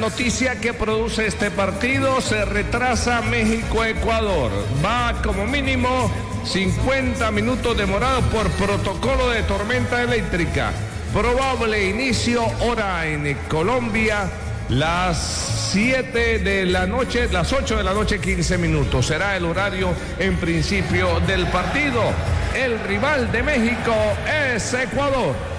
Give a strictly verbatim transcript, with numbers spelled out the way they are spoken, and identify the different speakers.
Speaker 1: noticia que produce este partido: se retrasa México-Ecuador. Va como mínimo cincuenta minutos demorado por protocolo de tormenta eléctrica. Probable inicio, hora en Colombia, las siete de la noche, las ocho de la noche, quince minutos. Será el horario en principio del partido. El rival de México es Ecuador.